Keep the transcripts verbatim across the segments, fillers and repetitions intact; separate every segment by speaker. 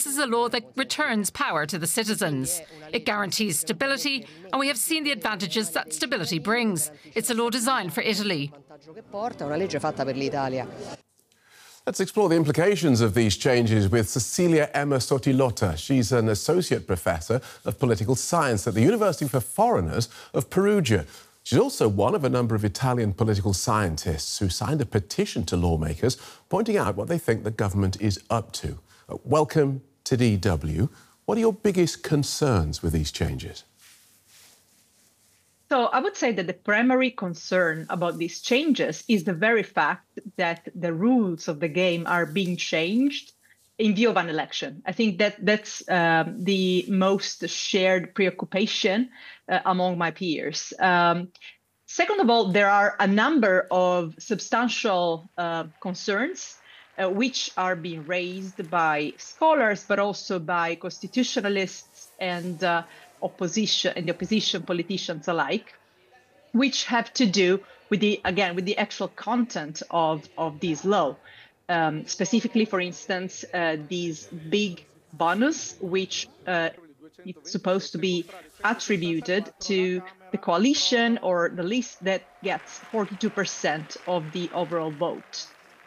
Speaker 1: This is a law that returns power to the citizens. It guarantees stability, and we have seen the advantages that stability brings. It's a law designed for Italy.
Speaker 2: Let's explore the implications of these changes with Cecilia Emma Sottilotta. She's an associate professor of political science at the University for Foreigners of Perugia. She's also one of a number of Italian political scientists who signed a petition to lawmakers pointing out what they think the government is up to. Uh, welcome to D W. What are your biggest concerns with these changes?
Speaker 3: So I would say that the primary concern about these changes is the very fact that the rules of the game are being changed in view of an election. I think that that's um, the most shared preoccupation uh, among my peers. Um, second of all, there are a number of substantial uh, concerns uh, which are being raised by scholars, but also by constitutionalists and uh, opposition and the opposition politicians alike, which have to do with the, again, with the actual content of, of this law. Um, specifically, for instance, uh, these big bonus, which uh, is supposed to be attributed to the coalition or the list that gets forty-two percent of the overall vote.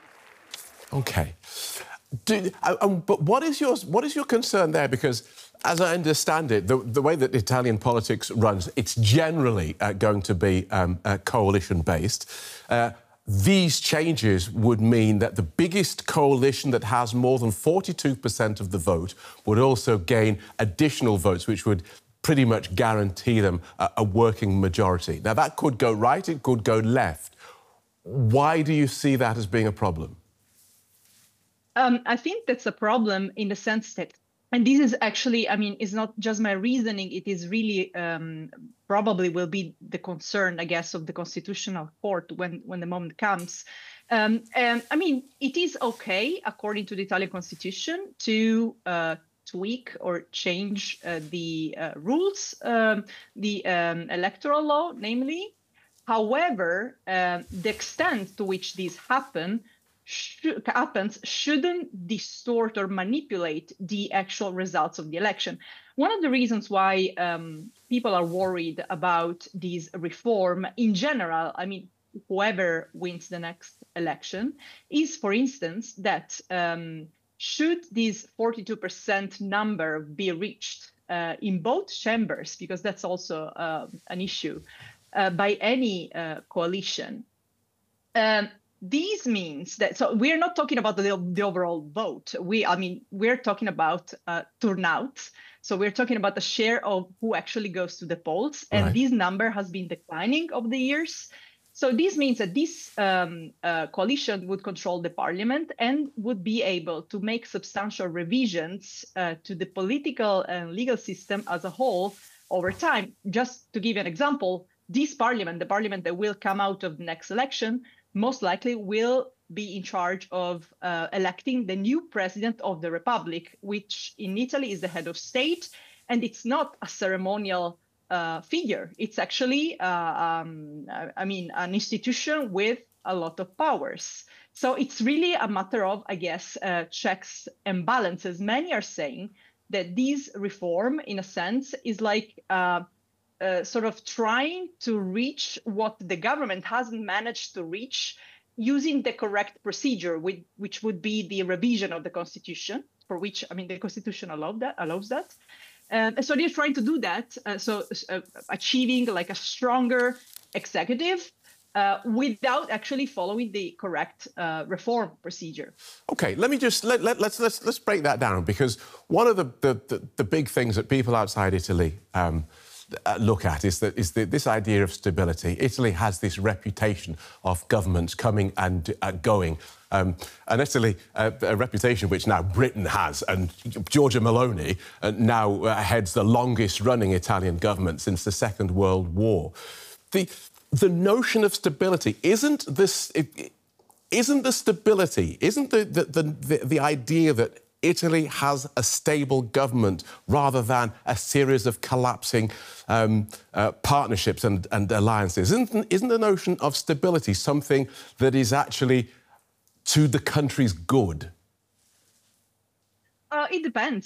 Speaker 2: OK. Do, um, but what is your what is your concern there? Because, as I understand it, the, the way that Italian politics runs, it's generally uh, going to be um, uh, coalition-based. Uh, these changes would mean that the biggest coalition that has more than forty-two percent of the vote would also gain additional votes, which would pretty much guarantee them a, a working majority. Now, that could go right, it could go left. Why do you see that as being a problem?
Speaker 3: Um, I think that's a problem in the sense that, and this is actually, I mean, it's not just my reasoning, it is really um, probably will be the concern, I guess, of the Constitutional Court when, when the moment comes. Um, and I mean, it is okay, according to the Italian Constitution, to uh, tweak or change uh, the uh, rules, um, the um, electoral law, namely. However, uh, the extent to which this happen Sh happens shouldn't distort or manipulate the actual results of the election. One of the reasons why um, people are worried about this reform in general, I mean, whoever wins the next election, is, for instance, that um, should this forty-two percent number be reached uh, in both chambers, because that's also uh, an issue, uh, by any uh, coalition, um, this means that, so we're not talking about the, the overall vote. We, I mean, we're talking about uh, turnout. So we're talking about the share of who actually goes to the polls. And right. This number has been declining over the years. So this means that this um, uh, coalition would control the parliament and would be able to make substantial revisions uh, to the political and legal system as a whole over time. Just to give you an example, this parliament, the parliament that will come out of the next election, most likely will be in charge of uh, electing the new president of the Republic, which in Italy is the head of state. And it's not a ceremonial uh, figure. It's actually, uh, um, I mean, an institution with a lot of powers. So it's really a matter of, I guess, uh, checks and balances. Many are saying that this reform, in a sense, is like uh, Uh, sort of trying to reach what the government hasn't managed to reach using the correct procedure, with, which would be the revision of the Constitution, for which, I mean, the Constitution allowed that, allows that. Um, and so they're trying to do that, uh, so uh, achieving like a stronger executive uh, without actually following the correct uh, reform procedure.
Speaker 2: OK, let me just, let, let, let's, let's, let's break that down, because one of the, the, the, the big things that people outside Italy um, Uh, look at is that is the, this idea of stability. Italy has this reputation of governments coming and uh, going, um, and Italy uh, a reputation which now Britain has, and Giorgia Meloni uh, now uh, heads the longest-running Italian government since the Second World War. The the notion of stability isn't this it, isn't the stability isn't the the, the the the idea that Italy has a stable government rather than a series of collapsing um, uh, partnerships and, and alliances. Isn't, isn't the notion of stability something that is actually to the country's good?
Speaker 3: Uh, it depends.